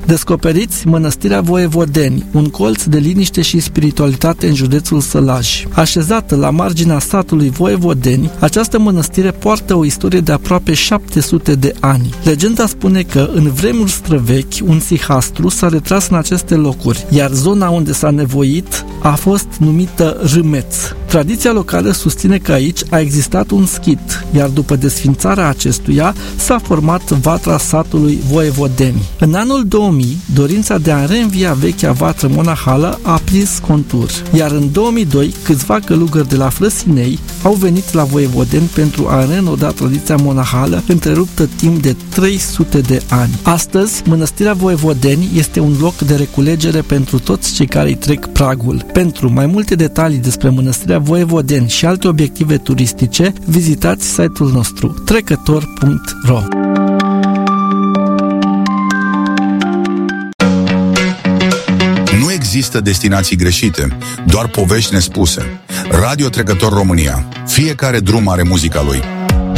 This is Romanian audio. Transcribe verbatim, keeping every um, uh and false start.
Descoperiți Mănăstirea Voievodeni, un colț de liniște și spiritualitate în județul Sălaj. Așezată la marginea satului Voievodeni, această mănăstire poartă o istorie de aproape șapte sute de ani. Legenda spune că în vremuri străvechi un sihastru s-a retras în aceste locuri, iar zona unde s-a nevoit a fost numită Râmeț. Tradiția locală susține că aici a existat un schit, iar după desfințarea acestuia s-a format vatra satului Voievodeni. În anul două mii, dorința de a reînvia vechea vatră monahală a prins contur, iar în două mii doi, câțiva călugări de la Flăsinei au venit la Voievodeni pentru a reînnoda tradiția monahală întreruptă timp de trei sute de ani. Astăzi, Mănăstirea Voievodeni este un loc de reculegere pentru toți cei care îi trec pragul. Pentru mai multe detalii despre Mănăstirea Voievodeni și alte obiective turistice, vizitați site-ul nostru trecător punct ro. Nu există destinații greșite, doar povești nespuse. Radio Trecător România. Fiecare drum are muzica lui.